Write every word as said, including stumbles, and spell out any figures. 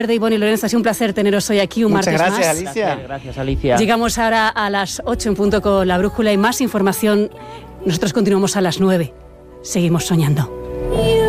De Ivonne y Lorenzo, ha sido un placer teneros hoy aquí un Muchas martes gracias, más. Alicia. Gracias, gracias, Alicia. Llegamos ahora a las ocho en punto con La Brújula y más información. Nosotros continuamos a las nueve. Seguimos soñando.